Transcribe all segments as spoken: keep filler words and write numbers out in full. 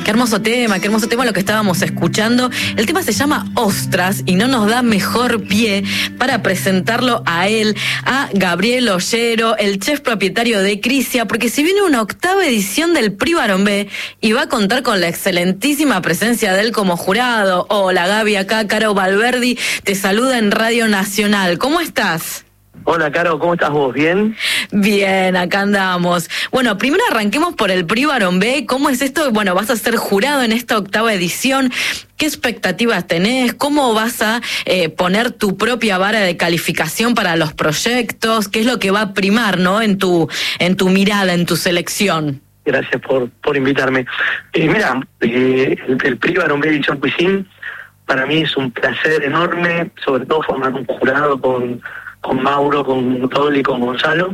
Qué hermoso tema, qué hermoso tema lo que estábamos escuchando. El tema se llama Ostras y no nos da mejor pie para presentarlo a él, a Gabriel Ollero, el chef propietario de Crisia, porque se viene una octava edición del Prix Baron B y va a contar con la excelentísima presencia de él como jurado. Hola Gaby, acá Caro Valverdi te saluda en Radio Nacional. ¿Cómo estás? Hola, Caro, ¿cómo estás vos? ¿Bien? Bien, acá andamos. Bueno, primero arranquemos por el Prix Baron B. ¿Cómo es esto? Bueno, vas a ser jurado en esta octava edición. ¿Qué expectativas tenés? ¿Cómo vas a eh, poner tu propia vara de calificación para los proyectos? ¿Qué es lo que va a primar, no, en tu, en tu mirada, en tu selección? Gracias por, por invitarme. Eh, mira, eh, el, el Prix Baron B Edition Cuisine para mí es un placer enorme, sobre todo formar un jurado con... con Mauro, con Tol y con Gonzalo.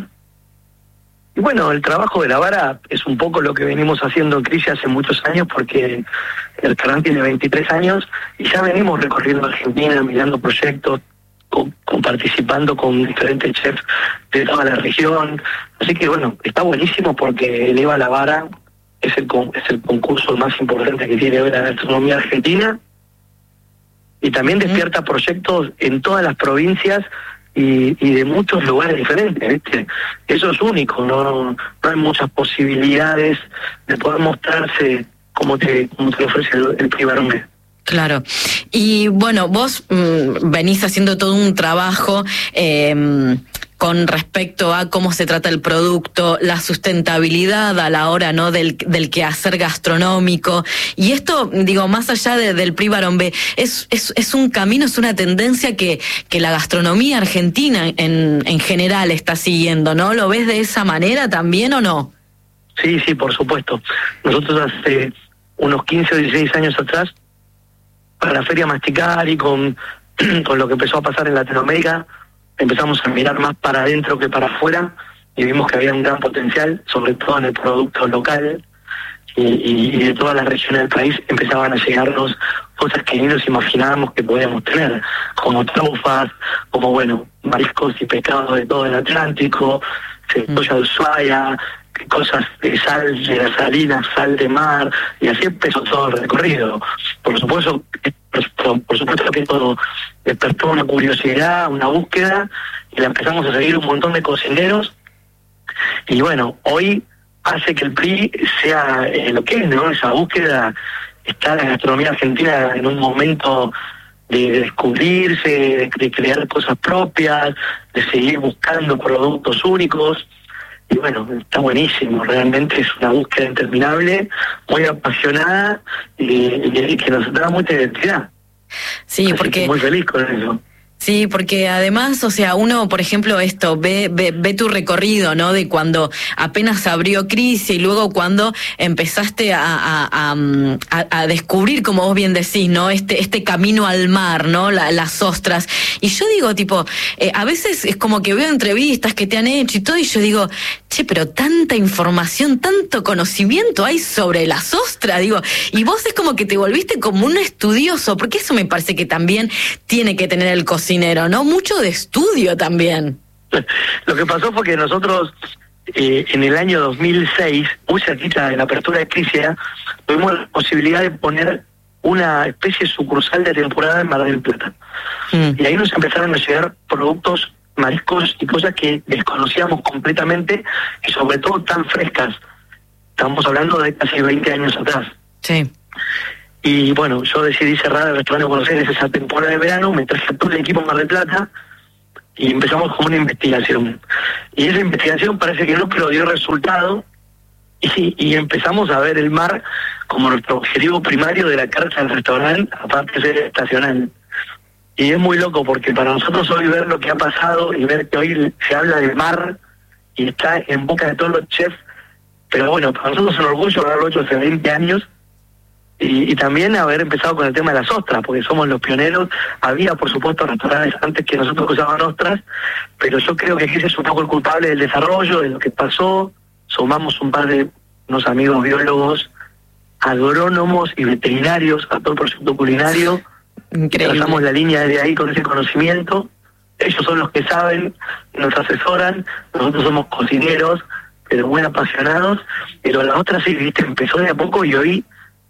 Y bueno, el trabajo de la vara es un poco lo que venimos haciendo en Crisia hace muchos años, porque el restaurante tiene veintitrés años y ya venimos recorriendo Argentina, mirando proyectos, con, con participando con diferentes chefs de toda la región. Así que bueno, está buenísimo porque eleva la vara, es el, es el concurso más importante que tiene hoy la gastronomía argentina, y también despierta proyectos en todas las provincias Y, y de muchos lugares diferentes, ¿viste? Eso es único, no no hay muchas posibilidades de poder mostrarse como te, como te ofrece el, el Prix Baron B. Claro. Y bueno, vos mmm, venís haciendo todo un trabajo eh, con respecto a cómo se trata el producto, la sustentabilidad a la hora, ¿no?, del, del quehacer gastronómico. Y esto, digo, más allá de, del Prix Baron B, es, es, es un camino, es una tendencia que, que la gastronomía argentina en, en general está siguiendo, ¿no? ¿Lo ves de esa manera también o no? Sí, sí, por supuesto. Nosotros hace unos quince o dieciséis años atrás, para la Feria Masticar y con, con lo que empezó a pasar en Latinoamérica, empezamos a mirar más para adentro que para afuera y vimos que había un gran potencial, sobre todo en el producto local, y, y, y de todas las regiones del país empezaban a llegarnos cosas que ni nos imaginábamos que podíamos tener, como trufas, como bueno, mariscos y pescados de todo el Atlántico, cebolla de Ushuaia, cosas de sal de la salina, sal de mar, y así empezó todo el recorrido. Por supuesto, por, por supuesto que todo despertó una curiosidad, una búsqueda, y la empezamos a seguir un montón de cocineros, y bueno, hoy hace que el Prix sea eh, lo que es, ¿no? Esa búsqueda. Está la gastronomía argentina en un momento de descubrirse, de, de crear cosas propias, de seguir buscando productos únicos. Y bueno, está buenísimo, realmente es una búsqueda interminable, muy apasionada y, y que nos da mucha identidad. Sí, así porque... que muy feliz con eso. Sí, porque además, o sea, uno, por ejemplo, esto, ve, ve, ve tu recorrido, ¿no? De cuando apenas abrió Crisia y luego cuando empezaste a, a, a, a descubrir, como vos bien decís, ¿no? Este, este camino al mar, ¿no? La, las ostras. Y yo digo, tipo, eh, a veces es como que veo entrevistas que te han hecho y todo, y yo digo, che, pero tanta información, tanto conocimiento hay sobre las ostras, digo, y vos es como que te volviste como un estudioso, porque eso me parece que también tiene que tener el cocinero, ¿no? Mucho de estudio también. Lo que pasó fue que nosotros, eh, en el año dos mil seis, muy cerquita de la apertura de Crisia, tuvimos la posibilidad de poner una especie de sucursal de temporada en Mar del Plata. Mm. Y ahí nos empezaron a llegar productos, mariscos y cosas que desconocíamos completamente y sobre todo tan frescas. Estamos hablando de casi veinte años atrás. Sí. Y bueno, yo decidí cerrar el restaurante de Buenos Aires esa temporada de verano, me traje todo el equipo en Mar del Plata y empezamos con una investigación. Y esa investigación parece que no, pero dio resultado y, y empezamos a ver el mar como nuestro objetivo primario de la carta del restaurante, aparte de ser estacional. Y es muy loco porque para nosotros hoy ver lo que ha pasado y ver que hoy se habla del mar y está en boca de todos los chefs, pero bueno, para nosotros es un orgullo haberlo hecho hace veinte años. Y, y también haber empezado con el tema de las ostras, porque somos los pioneros. Había, por supuesto, restaurantes antes que nosotros que usaban ostras, pero yo creo que ese es un poco el culpable del desarrollo, de lo que pasó. Sumamos un par de unos amigos biólogos, agrónomos y veterinarios a todo el proyecto culinario. Increíble. Trazamos la línea de ahí con ese conocimiento. Ellos son los que saben, nos asesoran. Nosotros somos cocineros, pero muy apasionados. Pero la otra sí, viste, empezó de a poco y hoy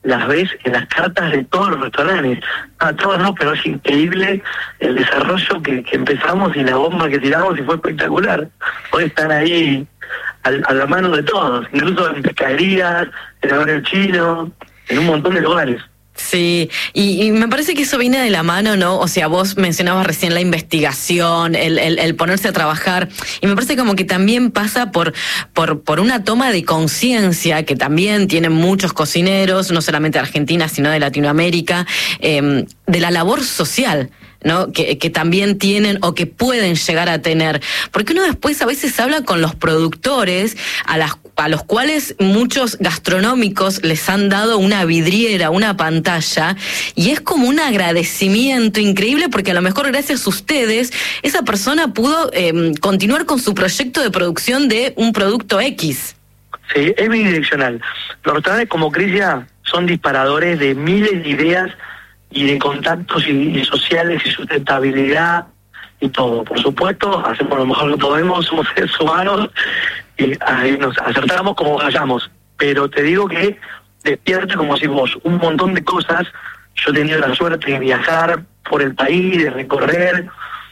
las ves en las cartas de todos los restaurantes. A todos no, pero es increíble el desarrollo que, que empezamos y la bomba que tiramos y fue espectacular. Hoy están ahí a, a la mano de todos, incluso en pescaderías, en el barrio chino, en un montón de lugares. Sí, y, y me parece que eso viene de la mano, ¿no? O sea, vos mencionabas recién la investigación, el, el, el ponerse a trabajar, y me parece como que también pasa por, por, por una toma de conciencia que también tienen muchos cocineros, no solamente de Argentina, sino de Latinoamérica, eh, de la labor social, ¿no? Que, que también tienen o que pueden llegar a tener. Porque uno después a veces habla con los productores a, las, a los cuales muchos gastronómicos les han dado una vidriera, una pantalla, y es como un agradecimiento increíble porque a lo mejor gracias a ustedes esa persona pudo eh, continuar con su proyecto de producción de un producto X. Sí, es bidireccional. Los restaurantes como Crisia son disparadores de miles de ideas y de contactos y, y sociales y sustentabilidad y todo. Por supuesto, hacemos lo mejor que podemos, somos seres humanos y ahí nos acertamos como vayamos. Pero te digo que despierta, como si vos, un montón de cosas. Yo he tenido la suerte de viajar por el país, de recorrer,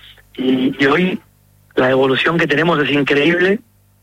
y, y hoy la evolución que tenemos es increíble,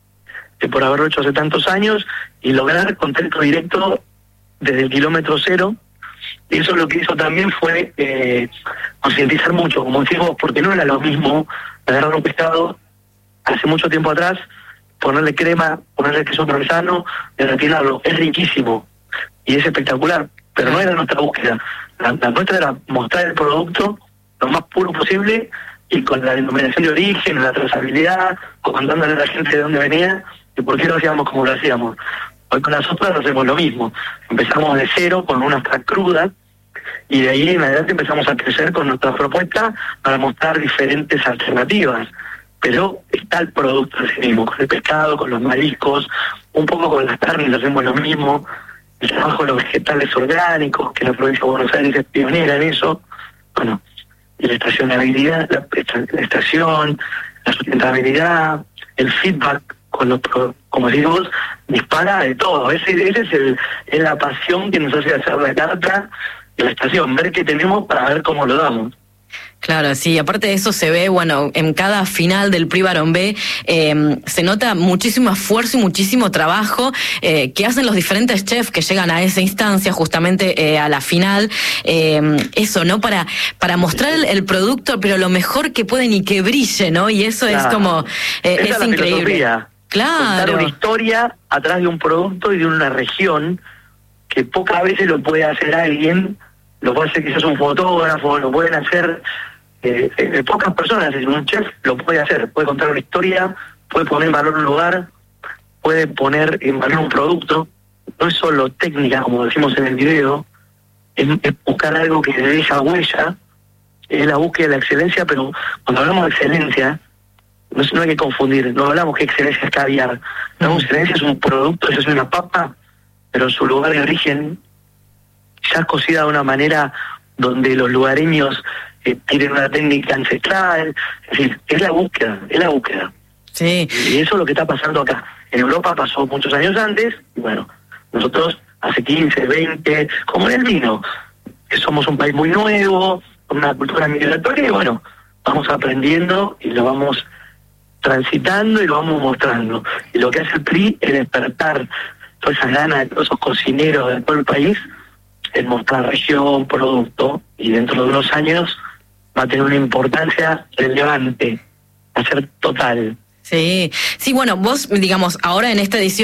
de por haberlo hecho hace tantos años y lograr contacto directo desde el kilómetro cero. Y eso lo que hizo también fue eh, concientizar mucho, como decimos, porque no era lo mismo agarrar un pescado hace mucho tiempo atrás, ponerle crema, ponerle queso parmesano, gratinarlo. Es riquísimo y es espectacular, pero no era nuestra búsqueda. La, la nuestra era mostrar el producto lo más puro posible y con la denominación de origen, la trazabilidad, contándole a la gente de dónde venía y por qué lo hacíamos como lo hacíamos. Hoy con las otras hacemos lo mismo. Empezamos de cero con una stack cruda y de ahí en adelante empezamos a crecer con nuestra propuesta para mostrar diferentes alternativas. Pero está el producto en sí mismo, con el pescado, con los mariscos, un poco con las carnes hacemos lo mismo. El trabajo de los vegetales orgánicos, que la provincia de Buenos Aires es pionera en eso. Bueno, y la estacionabilidad, la, la estación, la sustentabilidad, el feedback con los, como decimos, dispara de todo. Ese, ese es, el, es la pasión que nos hace hacer la carta de la estación, ver qué tenemos para ver cómo lo damos. Claro, sí, aparte de eso se ve, bueno, en cada final del Prix Baron B eh, se nota muchísimo esfuerzo y muchísimo trabajo eh, que hacen los diferentes chefs que llegan a esa instancia, justamente eh, a la final, eh, eso, ¿no? Para para mostrar el, el producto, pero lo mejor que pueden y que brille, ¿no? Y eso claro. es como, eh, Esa es, es la increíble. Filosofía. Claro. Contar una historia atrás de un producto y de una región que pocas veces lo puede hacer alguien, lo puede hacer quizás un fotógrafo, lo pueden hacer eh, eh, pocas personas, un chef lo puede hacer, puede contar una historia, puede poner en valor un lugar, puede poner en valor un producto, no es solo técnica como decimos en el video, es, es buscar algo que deja huella, es la búsqueda de la excelencia, pero cuando hablamos de excelencia, no, no hay que confundir, no hablamos que excelencia es caviar, no, excelencia es un producto, eso es una papa, pero su lugar de origen ya cocida de una manera donde los lugareños eh, tienen una técnica ancestral, es decir, es la búsqueda, es la búsqueda. Sí. Y eso es lo que está pasando acá. En Europa pasó muchos años antes, y bueno, nosotros hace quince, veinte, como en el vino, que somos un país muy nuevo, con una cultura migratoria, y bueno, vamos aprendiendo y lo vamos transitando y lo vamos mostrando. Y lo que hace el P R I es despertar todas esas ganas de todos esos cocineros de todo el país, en mostrar región, producto, y dentro de unos años va a tener una importancia relevante, va a ser total. Sí, sí, bueno, vos, digamos, ahora en esta edición